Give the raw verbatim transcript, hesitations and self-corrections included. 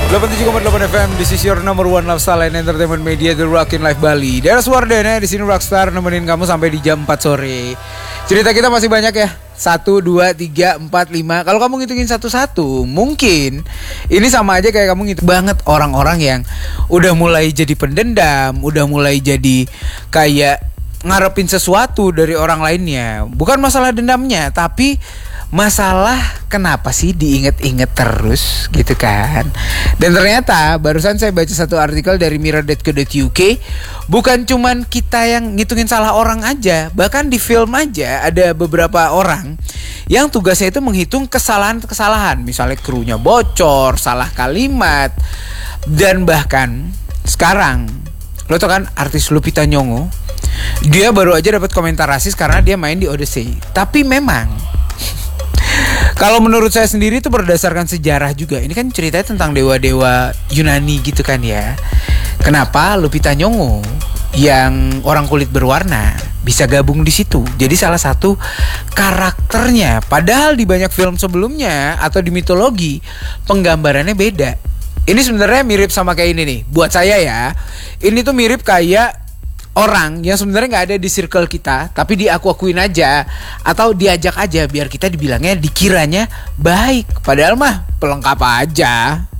delapan puluh tujuh koma delapan F M, this is your number one lifestyle and entertainment media, The Rockin' Life Bali. Daerah Suwardana, di sini Rockstar nemenin kamu sampai di jam empat sore. Cerita kita masih banyak ya. Satu, dua, tiga, empat, lima. Kalau kamu ngitungin satu-satu, mungkin ini sama aja kayak kamu ngitung banget orang-orang yang udah mulai jadi pendendam, udah mulai jadi kayak ngarepin sesuatu dari orang lainnya. Bukan masalah dendamnya, tapi masalah kenapa sih diinget-inget terus gitu kan. Dan ternyata barusan saya baca satu artikel dari mirror dot co dot u k, bukan cuman kita yang ngitungin salah orang aja. Bahkan di film aja ada beberapa orang yang tugasnya itu menghitung kesalahan-kesalahan. Misalnya krunya bocor, salah kalimat. Dan bahkan sekarang lo tau kan artis Lupita Nyong'o, dia baru aja dapat komentar rasis karena dia main di Odyssey. Tapi memang kalau menurut saya sendiri itu berdasarkan sejarah juga. Ini kan ceritanya tentang dewa-dewa Yunani gitu kan ya. Kenapa Lupita Nyong'o yang orang kulit berwarna bisa gabung di situ? Jadi salah satu karakternya. Padahal di banyak film sebelumnya atau di mitologi penggambarannya beda. Ini sebenarnya mirip sama kayak ini nih. Buat saya ya, ini tuh mirip kayak orang yang sebenarnya nggak ada di circle kita, tapi diaku-akuin aja atau diajak aja biar kita dibilangnya, dikiranya baik. Padahal mah pelengkap aja.